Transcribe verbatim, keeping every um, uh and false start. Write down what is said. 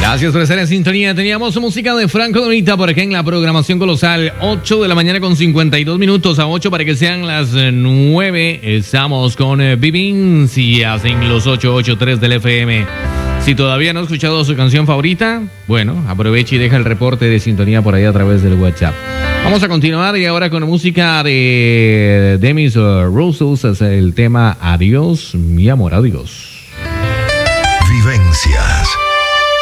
Gracias por estar en sintonía. Teníamos música de Franco De Vita por acá en la programación colosal. ocho de la mañana con cincuenta y dos minutos a ocho para que sean las nueve. Estamos con eh, Vivencias en los ochocientos ochenta y tres del F M. Si todavía no ha escuchado su canción favorita, bueno, aproveche y deja el reporte de sintonía por ahí a través del WhatsApp. Vamos a continuar y ahora con música de Demis Rousseau, es el tema Adiós, mi amor, adiós.